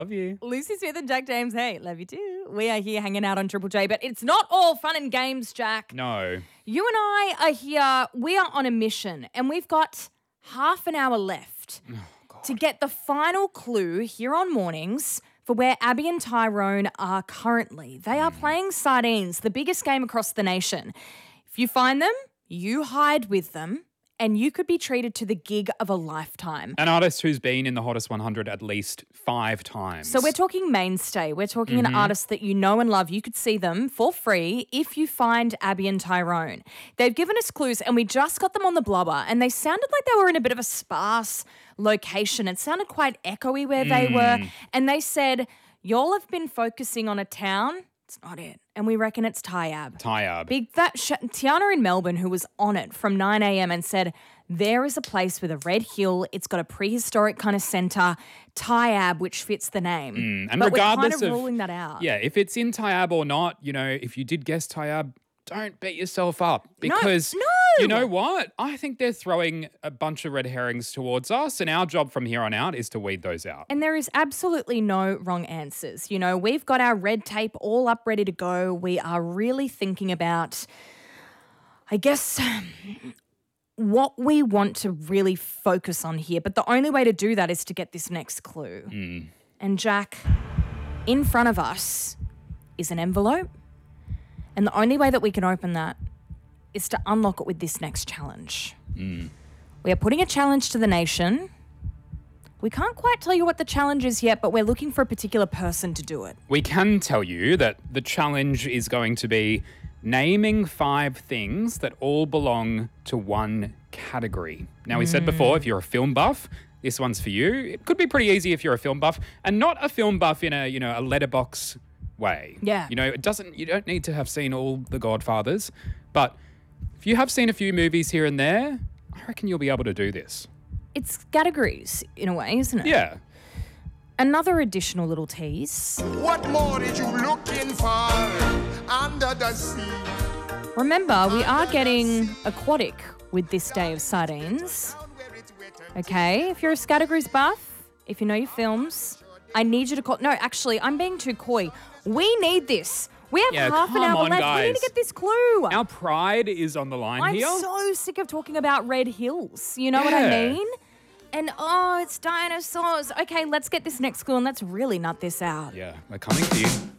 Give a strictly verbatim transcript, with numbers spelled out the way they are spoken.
Love you. Lucy Smith and Jack James, hey, love you too. We are here hanging out on Triple J, but it's not all fun and games, Jack. No. You and I are here, we are on a mission, and we've got half an hour left Oh, to get the final clue here on Mornings for where Abby and Tyrone are currently. They are playing Sardines, the biggest game across the nation. If you find them, you hide with them, and you could be treated to the gig of a lifetime. An artist who's been in the Hottest one hundred at least five times. So we're talking mainstay. We're talking Mm-hmm. an artist that you know and love. You could see them for free if you find Abby and Tyrone. They've given us clues and we just got them on the blubber and they sounded like they were in a bit of a sparse location. It sounded quite echoey where they Mm. were. And they said, y'all have been focusing on a town. It's not it. And we reckon it's Tyab. Tyab. Big fat sh- Tiana in Melbourne, who was on it from nine a.m. and said, there is a place with a red hill. It's got a prehistoric kind of centre, Tyab, which fits the name. Mm, and but regardless we're kind of, of ruling that out. Yeah, if it's in Tyab or not, you know, if you did guess Tyab, don't beat yourself up because no. you know what? I think they're throwing a bunch of red herrings towards us, and our job from here on out is to weed those out. And there is absolutely no wrong answers. You know, we've got our red tape all up ready to go. We are really thinking about, I guess, what we want to really focus on here. But the only way to do that is to get this next clue. Mm. And Jack, in front of us is an envelope. And the only way that we can open that is to unlock it with this next challenge. Mm. We are putting a challenge to the nation. We can't quite tell you what the challenge is yet, but we're looking for a particular person to do it. We can tell you that the challenge is going to be naming five things that all belong to one category. Now, we said before, if you're a film buff, this one's for you. It could be pretty easy if you're a film buff, and not a film buff in a, you know, a letterbox way. Yeah. You know, it doesn't, you don't need to have seen all the Godfathers, but if you have seen a few movies here and there, I reckon you'll be able to do this. It's categories in a way, isn't it? Yeah. Another additional little tease. What more did you looking for under the sea? Remember, we are getting aquatic with this day of sardines. Okay, if you're a categories buff, if you know your films, I need you to call. No, actually, I'm being too coy. We need this. We have Yeah, half an come hour on, left. We need guys. to get this clue. Our pride is on the line I'm here. so sick of talking about red hills. You know what I Yeah. mean? And oh, it's dinosaurs. Okay, let's get this next clue and let's really nut this out. Yeah, we're coming to you.